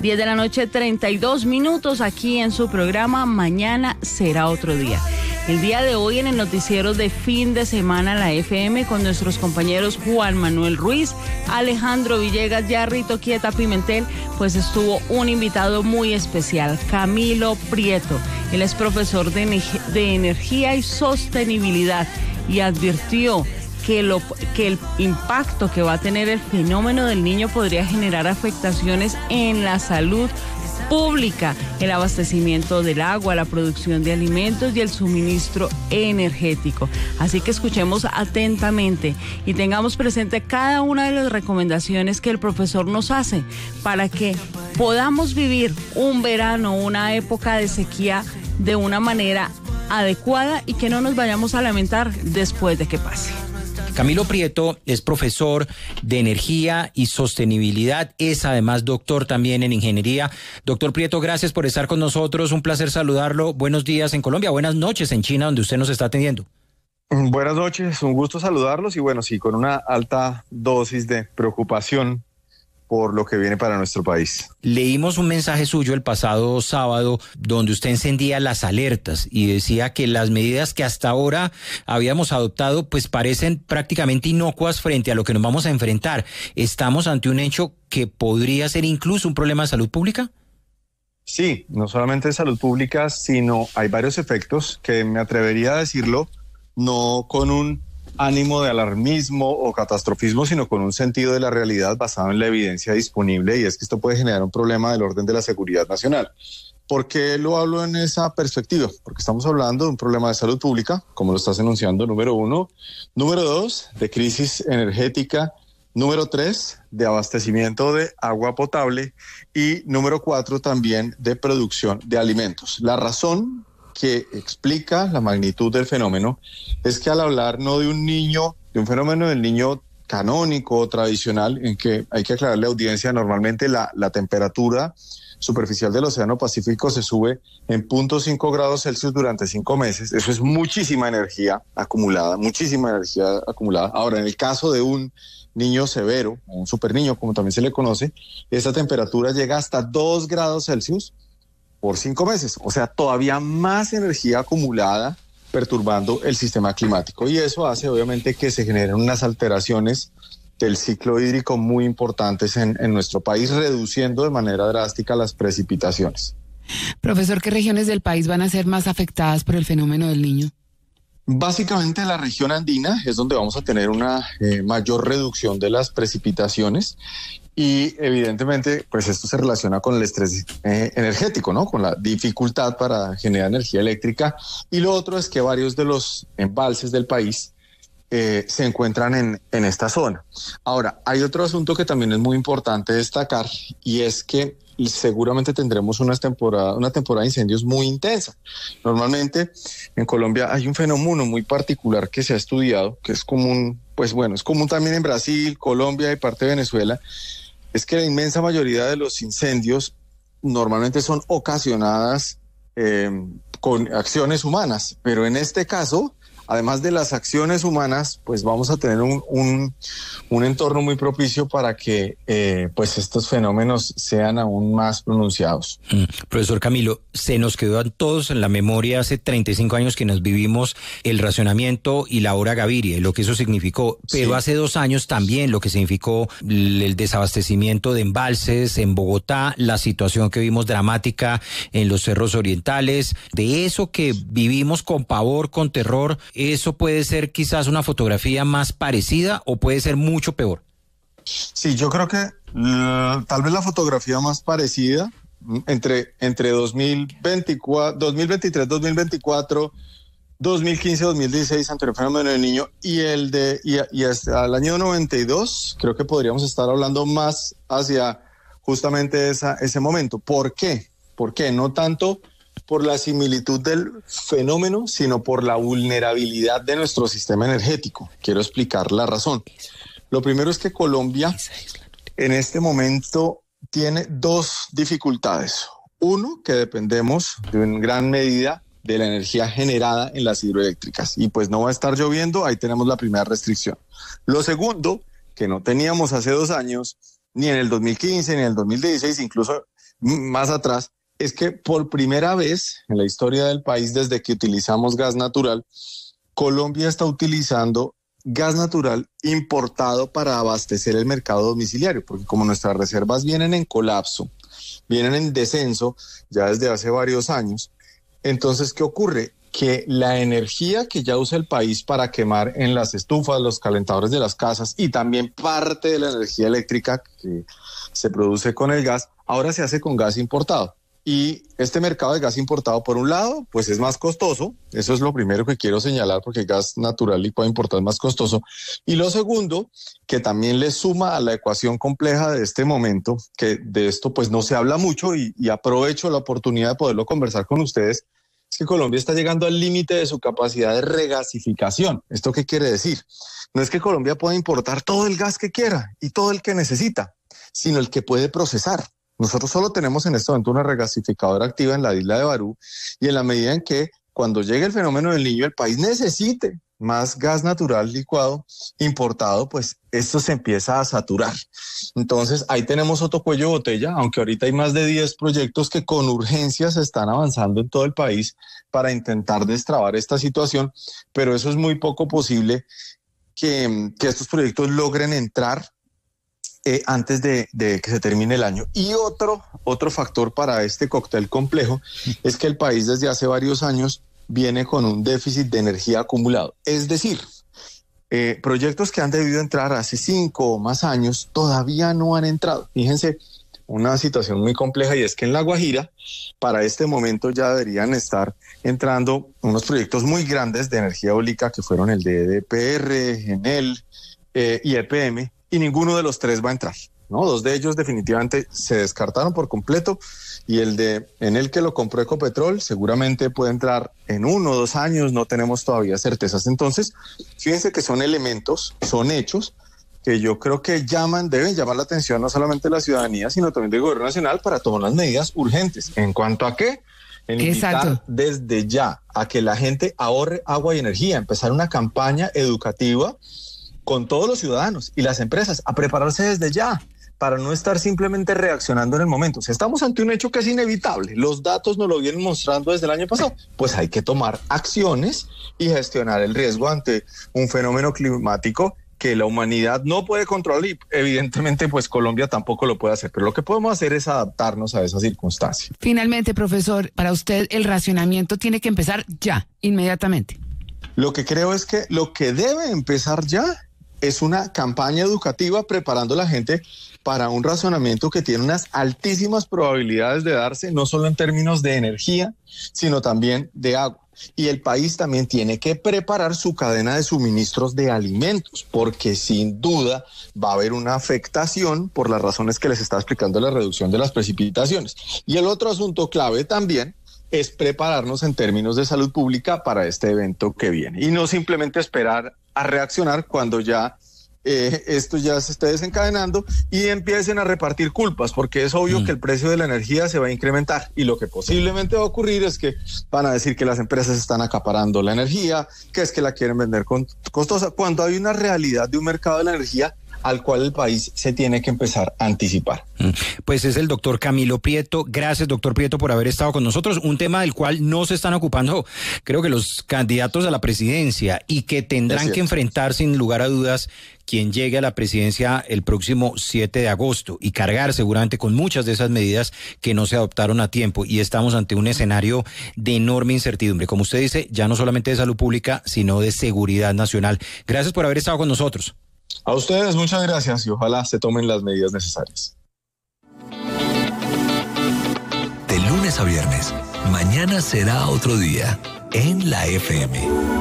10 de la noche, 32 minutos, aquí en su programa Mañana Será Otro Día. El día de hoy en el noticiero de fin de semana la FM con nuestros compañeros Juan Manuel Ruiz, Alejandro Villegas, Yarrito Quieta Pimentel, pues estuvo un invitado muy especial, Camilo Prieto. Él es profesor de energía y sostenibilidad y advirtió que el impacto que va a tener el fenómeno del Niño podría generar afectaciones en la salud pública, el abastecimiento del agua, la producción de alimentos y el suministro energético. Así que escuchemos atentamente y tengamos presente cada una de las recomendaciones que el profesor nos hace para que podamos vivir un verano, una época de sequía de una manera adecuada y que no nos vayamos a lamentar después de que pase. Camilo Prieto es profesor de energía y sostenibilidad, es además doctor también en ingeniería. Doctor Prieto, gracias por estar con nosotros, un placer saludarlo. Buenos días en Colombia, buenas noches en China, donde usted nos está atendiendo. Buenas noches, un gusto saludarlos y bueno, sí, con una alta dosis de preocupación por lo que viene para nuestro país. Leímos un mensaje suyo el pasado sábado donde usted encendía las alertas y decía que las medidas que hasta ahora habíamos adoptado pues parecen prácticamente inocuas frente a lo que nos vamos a enfrentar. ¿Estamos ante un hecho que podría ser incluso un problema de salud pública? Sí, no solamente de salud pública, sino hay varios efectos que me atrevería a decirlo, no con un ánimo de alarmismo o catastrofismo, sino con un sentido de la realidad basado en la evidencia disponible, y es que esto puede generar un problema del orden de la seguridad nacional. ¿Por qué lo hablo en esa perspectiva? Porque estamos hablando de un problema de salud pública, como lo estás enunciando, número 1. Número 2, de crisis energética. Número 3, de abastecimiento de agua potable. Y número 4, también de producción de alimentos. La razón que explica la magnitud del fenómeno es que al hablar no de un niño, de un fenómeno del niño canónico o tradicional, en que hay que aclararle a la audiencia, normalmente la temperatura superficial del Océano Pacífico se sube en 0.5 grados Celsius durante 5 meses. Eso es muchísima energía acumulada, muchísima energía acumulada. Ahora, en el caso de un niño severo, o un superniño, como también se le conoce, esa temperatura llega hasta 2 grados Celsius por 5 meses, o sea, todavía más energía acumulada perturbando el sistema climático, y eso hace obviamente que se generen unas alteraciones del ciclo hídrico muy importantes en nuestro país, reduciendo de manera drástica las precipitaciones. Profesor, ¿qué regiones del país van a ser más afectadas por el fenómeno del Niño? Básicamente la región andina es donde vamos a tener una mayor reducción de las precipitaciones. Y evidentemente, pues esto se relaciona con el estrés energético, ¿no? Con la dificultad para generar energía eléctrica. Y lo otro es que varios de los embalses del país se encuentran en esta zona. Ahora, hay otro asunto que también es muy importante destacar, y es que seguramente tendremos una temporada de incendios muy intensa. Normalmente en Colombia hay un fenómeno muy particular que se ha estudiado, que es común, pues bueno, es común también en Brasil, Colombia y parte de Venezuela. Es que la inmensa mayoría de los incendios normalmente son ocasionadas con acciones humanas, pero en este caso, además de las acciones humanas, pues vamos a tener un entorno muy propicio para que pues estos fenómenos sean aún más pronunciados. Profesor Camilo, se nos quedó a todos en la memoria hace 35 años que nos vivimos el racionamiento y la hora Gaviria, y lo que eso significó, pero sí, hace 2 años también lo que significó el desabastecimiento de embalses en Bogotá, la situación que vimos dramática en los cerros orientales, de eso que vivimos con pavor, con terror. ¿Eso puede ser quizás una fotografía más parecida o puede ser mucho peor? Sí, yo creo que tal vez la fotografía más parecida entre 2024, 2023, 2024, 2015, 2016, ante el fenómeno del Niño, y hasta el año 92, creo que podríamos estar hablando más hacia justamente ese momento. ¿Por qué? ¿Por qué? No tanto por la similitud del fenómeno, sino por la vulnerabilidad de nuestro sistema energético. Quiero explicar la razón. Lo primero es que Colombia en este momento tiene 2 dificultades. Uno, que dependemos en gran medida de la energía generada en las hidroeléctricas, y pues no va a estar lloviendo, ahí tenemos la primera restricción. Lo segundo, que no teníamos hace 2 años, ni en el 2015, ni en el 2016, incluso más atrás, es que por primera vez en la historia del país, desde que utilizamos gas natural, Colombia está utilizando gas natural importado para abastecer el mercado domiciliario, porque como nuestras reservas vienen en colapso, vienen en descenso ya desde hace varios años, entonces, ¿qué ocurre? Que la energía que ya usa el país para quemar en las estufas, los calentadores de las casas y también parte de la energía eléctrica que se produce con el gas, ahora se hace con gas importado. Y este mercado de gas importado, por un lado, pues es más costoso. Eso es lo primero que quiero señalar, porque el gas natural licuado importado es más costoso. Y lo segundo, que también le suma a la ecuación compleja de este momento, que de esto pues no se habla mucho y aprovecho la oportunidad de poderlo conversar con ustedes, es que Colombia está llegando al límite de su capacidad de regasificación. ¿Esto qué quiere decir? No es que Colombia pueda importar todo el gas que quiera y todo el que necesita, sino el que puede procesar. Nosotros solo tenemos en este momento una regasificadora activa en la isla de Barú, y en la medida en que cuando llegue el fenómeno del Niño el país necesite más gas natural licuado importado, pues esto se empieza a saturar. Entonces ahí tenemos otro cuello de botella, aunque ahorita hay más de 10 proyectos que con urgencia se están avanzando en todo el país para intentar destrabar esta situación, pero eso es muy poco posible que estos proyectos logren entrar antes de que se termine el año. Y otro factor para este cóctel complejo es que el país desde hace varios años viene con un déficit de energía acumulado. Es decir, proyectos que han debido entrar hace 5 o más años todavía no han entrado. Fíjense, una situación muy compleja, y es que en La Guajira, para este momento ya deberían estar entrando unos proyectos muy grandes de energía eólica que fueron el de EDPR, Enel y EPM, y ninguno de los tres va a entrar, ¿no? 2 de ellos definitivamente se descartaron por completo, y el de Enel, que lo compró Ecopetrol, seguramente puede entrar en 1 o 2 años, no tenemos todavía certezas. Entonces, fíjense que son elementos, son hechos que yo creo que deben llamar la atención no solamente de la ciudadanía, sino también del gobierno nacional para tomar las medidas urgentes. ¿En cuanto a qué? En invitar desde ya a que la gente ahorre agua y energía, empezar una campaña educativa con todos los ciudadanos y las empresas a prepararse desde ya para no estar simplemente reaccionando en el momento. Si estamos ante un hecho que es inevitable, los datos nos lo vienen mostrando desde el año pasado, pues hay que tomar acciones y gestionar el riesgo ante un fenómeno climático que la humanidad no puede controlar, y evidentemente pues Colombia tampoco lo puede hacer, pero lo que podemos hacer es adaptarnos a esa circunstancia. Finalmente, profesor, para usted el racionamiento tiene que empezar ya, inmediatamente. Lo que creo es que lo que debe empezar ya es una campaña educativa preparando a la gente para un racionamiento que tiene unas altísimas probabilidades de darse, no solo en términos de energía, sino también de agua. Y el país también tiene que preparar su cadena de suministros de alimentos, porque sin duda va a haber una afectación por las razones que les está explicando la reducción de las precipitaciones. Y el otro asunto clave también es prepararnos en términos de salud pública para este evento que viene, y no simplemente esperar a reaccionar cuando ya esto ya se esté desencadenando y empiecen a repartir culpas, porque es obvio que el precio de la energía se va a incrementar, y lo que posiblemente va a ocurrir es que van a decir que las empresas están acaparando la energía, que es que la quieren vender costosa, cuando hay una realidad de un mercado de la energía al cual el país se tiene que empezar a anticipar. Pues es el doctor Camilo Prieto. Gracias, doctor Prieto, por haber estado con nosotros. Un tema del cual no se están ocupando, creo que los candidatos a la presidencia, y que tendrán que enfrentar sin lugar a dudas quien llegue a la presidencia el próximo 7 de agosto y cargar seguramente con muchas de esas medidas que no se adoptaron a tiempo. Y estamos ante un escenario de enorme incertidumbre, como usted dice, ya no solamente de salud pública, sino de seguridad nacional. Gracias por haber estado con nosotros. A ustedes muchas gracias, y ojalá se tomen las medidas necesarias. De lunes a viernes, mañana será otro día en la FM.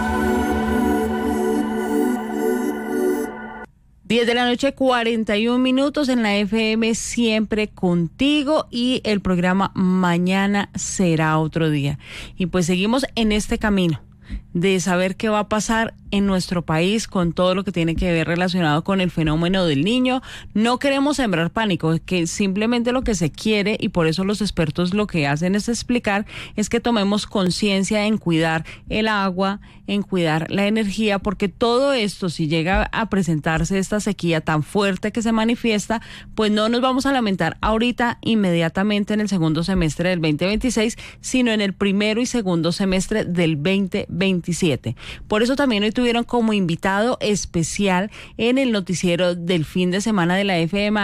10 de la noche, 41 minutos en la FM, siempre contigo, y el programa Mañana será otro día. Y pues seguimos en este camino de saber qué va a pasar en nuestro país con todo lo que tiene que ver relacionado con el fenómeno del Niño. No queremos sembrar pánico, es que simplemente lo que se quiere, y por eso los expertos lo que hacen es explicar, es que tomemos conciencia en cuidar el agua, en cuidar la energía, porque todo esto, si llega a presentarse esta sequía tan fuerte que se manifiesta, pues no nos vamos a lamentar ahorita inmediatamente en el segundo semestre del 2026, sino en el primero y segundo semestre del 2027. Por eso también hoy tuvieron como invitado especial en el noticiero del fin de semana de la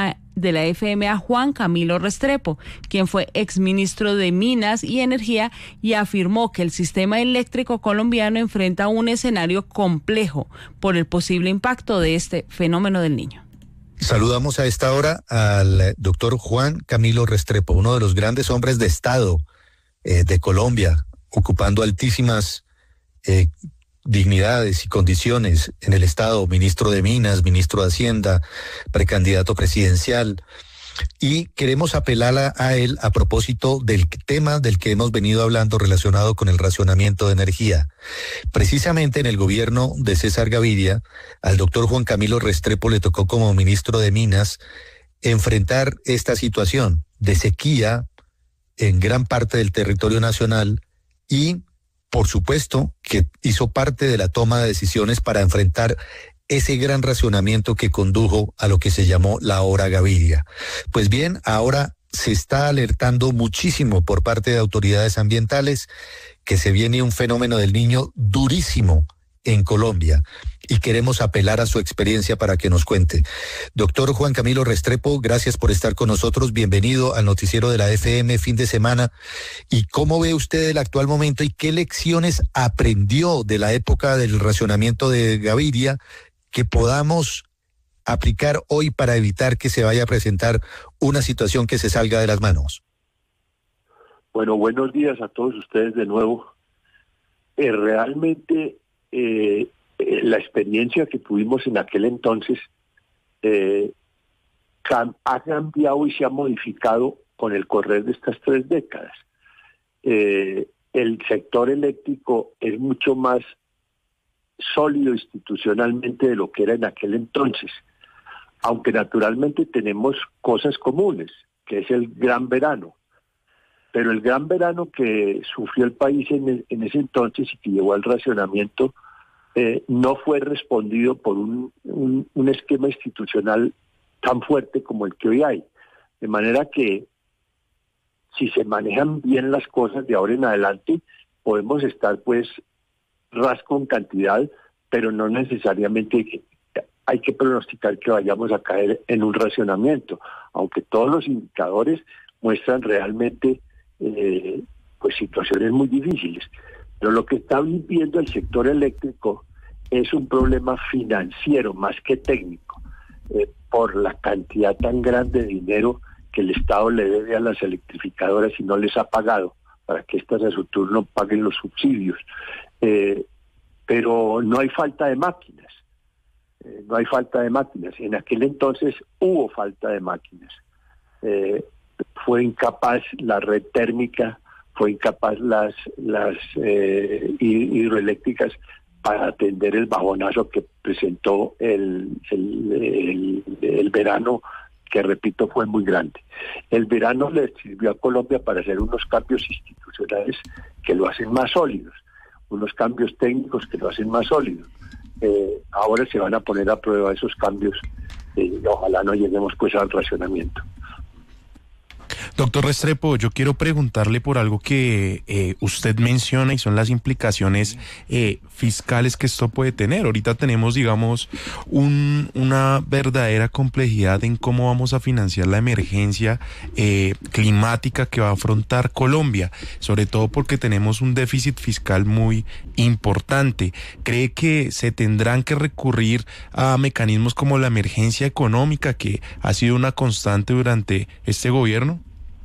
FM a Juan Camilo Restrepo, quien fue exministro de Minas y Energía, y afirmó que el sistema eléctrico colombiano enfrenta un escenario complejo por el posible impacto de este fenómeno del Niño. Saludamos a esta hora al doctor Juan Camilo Restrepo, uno de los grandes hombres de Estado de Colombia, ocupando altísimas dignidades y condiciones en el Estado, ministro de Minas, ministro de Hacienda, precandidato presidencial. Y queremos apelar a él a propósito del tema del que hemos venido hablando relacionado con el racionamiento de energía. Precisamente en el gobierno de César Gaviria, al doctor Juan Camilo Restrepo le tocó como ministro de Minas enfrentar esta situación de sequía en gran parte del territorio nacional y, por supuesto, que hizo parte de la toma de decisiones para enfrentar ese gran racionamiento que condujo a lo que se llamó la Hora Gaviria. Pues bien, ahora se está alertando muchísimo por parte de autoridades ambientales que se viene un fenómeno del Niño durísimo en Colombia, y queremos apelar a su experiencia para que nos cuente. Doctor Juan Camilo Restrepo, gracias por estar con nosotros. Bienvenido al noticiero de la FM fin de semana. ¿Y cómo ve usted el actual momento y qué lecciones aprendió de la época del racionamiento de Gaviria que podamos aplicar hoy para evitar que se vaya a presentar una situación que se salga de las manos? Bueno, buenos días a todos ustedes de nuevo. Realmente la experiencia que tuvimos en aquel entonces ha cambiado y se ha modificado con el correr de estas 3 décadas. El sector eléctrico es mucho más sólido institucionalmente de lo que era en aquel entonces, aunque naturalmente tenemos cosas comunes, que es el gran verano. Pero el gran verano que sufrió el país en ese entonces y que llevó al racionamiento no fue respondido por un esquema institucional tan fuerte como el que hoy hay. De manera que si se manejan bien las cosas de ahora en adelante, podemos estar pues rasco en cantidad, pero no necesariamente hay que pronosticar que vayamos a caer en un racionamiento, aunque todos los indicadores muestran realmente pues situaciones muy difíciles. Pero lo que está viviendo el sector eléctrico es un problema financiero más que técnico, por la cantidad tan grande de dinero que el Estado le debe a las electrificadoras y no les ha pagado, para que estas a su turno paguen los subsidios. Pero no hay falta de máquinas. No hay falta de máquinas. En aquel entonces hubo falta de máquinas. Fue incapaz la red térmica, fue incapaz las hidroeléctricas para atender el bajonazo que presentó el verano, que repito fue muy grande. El verano le sirvió a Colombia para hacer unos cambios institucionales que lo hacen más sólidos, unos cambios técnicos que lo hacen más sólidos. Ahora se van a poner a prueba esos cambios y ojalá no lleguemos pues al racionamiento. Doctor Restrepo, yo quiero preguntarle por algo que usted menciona y son las implicaciones fiscales que esto puede tener. Ahorita tenemos, digamos, una verdadera complejidad en cómo vamos a financiar la emergencia climática que va a afrontar Colombia, sobre todo porque tenemos un déficit fiscal muy importante. ¿Cree que se tendrán que recurrir a mecanismos como la emergencia económica, que ha sido una constante durante este gobierno?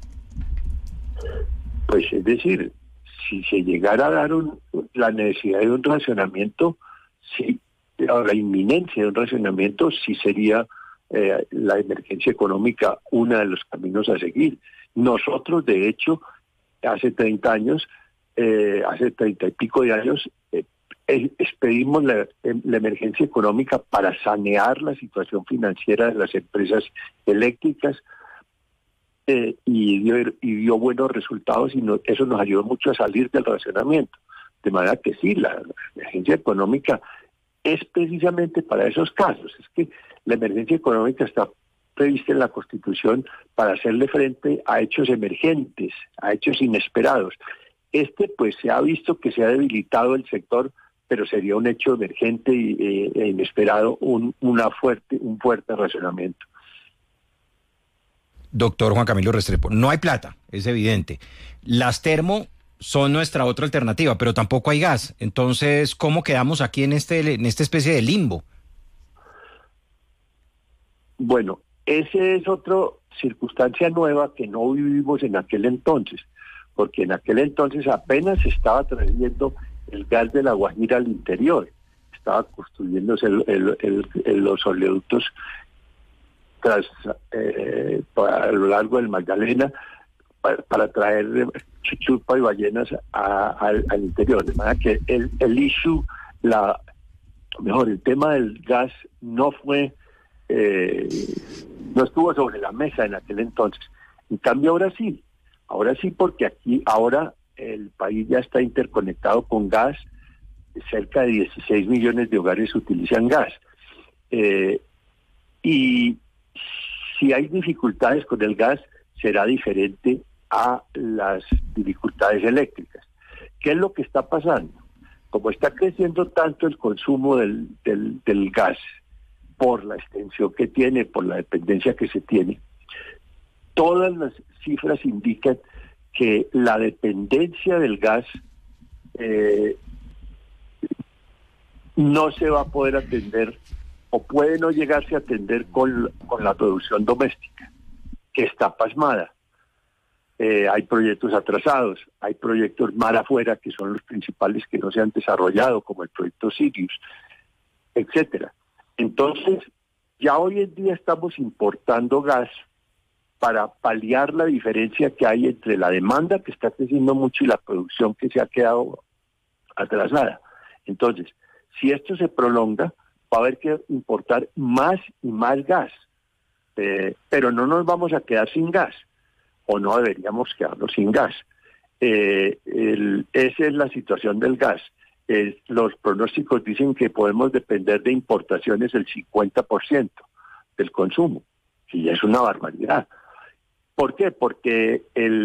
Pues es decir, si se llegara a dar la necesidad de un racionamiento, sí, la inminencia de un racionamiento, sí sería la emergencia económica uno de los caminos a seguir. Nosotros, de hecho, hace 30 años, hace 30 y pico de años, expedimos la emergencia económica para sanear la situación financiera de las empresas eléctricas y dio buenos resultados y eso nos ayudó mucho a salir del racionamiento. De manera que sí, la emergencia económica es precisamente para esos casos. Es que la emergencia económica está prevista en la Constitución para hacerle frente a hechos emergentes, a hechos inesperados. Pues se ha visto que se ha debilitado el sector, pero sería un hecho emergente e inesperado, un fuerte racionamiento. Doctor Juan Camilo Restrepo, no hay plata, es evidente. Las termo son nuestra otra alternativa, pero tampoco hay gas. Entonces, ¿cómo quedamos aquí en esta especie de limbo? Bueno, esa es otra circunstancia nueva que no vivimos en aquel entonces, porque en aquel entonces apenas se estaba trayendo el gas de La Guajira al interior. Estaba construyéndose los oleoductos a lo largo del Magdalena para traer chuchupa y ballenas al interior. De manera que el tema del gas no estuvo sobre la mesa en aquel entonces. En cambio ahora sí, porque ahora el país ya está interconectado con gas, cerca de 16 millones de hogares utilizan gas. Y si hay dificultades con el gas, será diferente a las dificultades eléctricas. ¿Qué es lo que está pasando? Como está creciendo tanto el consumo del gas, por la extensión que tiene, por la dependencia que se tiene, todas las cifras indican que la dependencia del gas no se va a poder atender o puede no llegarse a atender con la producción doméstica, que está pasmada. Hay proyectos atrasados, hay proyectos mar afuera que son los principales que no se han desarrollado, como el proyecto Sirius, etcétera. Entonces, ya hoy en día estamos importando gas para paliar la diferencia que hay entre la demanda, que está creciendo mucho, y la producción, que se ha quedado atrasada. Entonces, si esto se prolonga, va a haber que importar más y más gas, pero no nos vamos a quedar sin gas, o no deberíamos quedarnos sin gas. Esa es la situación del gas. Los pronósticos dicen que podemos depender de importaciones del 50% del consumo, y es una barbaridad. ¿Por qué? Porque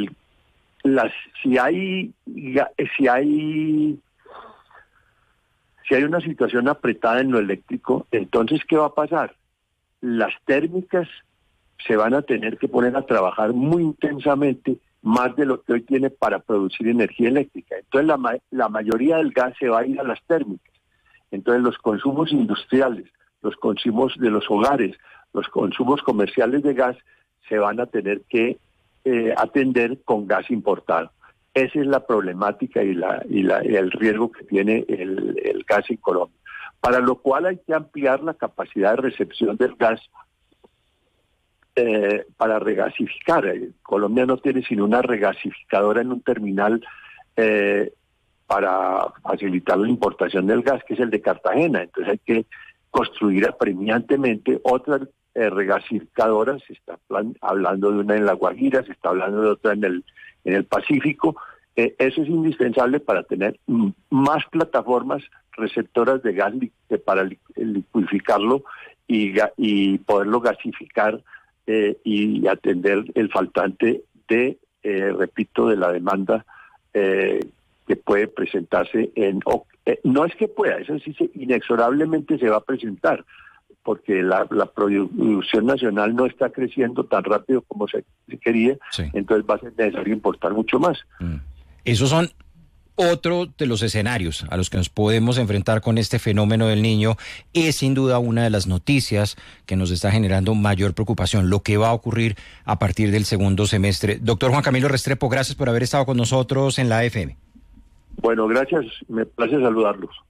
si hay una situación apretada en lo eléctrico, entonces ¿qué va a pasar? Las térmicas se van a tener que poner a trabajar muy intensamente, más de lo que hoy tiene para producir energía eléctrica. Entonces la mayoría del gas se va a ir a las térmicas. Entonces los consumos industriales, los consumos de los hogares, los consumos comerciales de gas se van a tener que atender con gas importado. Esa es la problemática y el riesgo que tiene el gas en Colombia. Para lo cual hay que ampliar la capacidad de recepción del gas para regasificar. Colombia no tiene sino una regasificadora en un terminal para facilitar la importación del gas, que es el de Cartagena. Entonces hay que construir apremiantemente otras regasificadoras. Se está hablando de una en La Guajira, se está hablando de otra en el Pacífico. Eso es indispensable para tener más plataformas receptoras de gas para liquidificarlo y poderlo gasificar y atender el faltante repito, de la demanda que puede presentarse no es que pueda, eso sí inexorablemente se va a presentar, porque la producción nacional no está creciendo tan rápido como se quería, sí. Entonces va a ser necesario importar mucho más. Esos son otro de los escenarios a los que nos podemos enfrentar con este fenómeno del Niño. Es sin duda una de las noticias que nos está generando mayor preocupación, lo que va a ocurrir a partir del segundo semestre. Doctor Juan Camilo Restrepo, gracias por haber estado con nosotros en la FM. Bueno, gracias, me place saludarlos.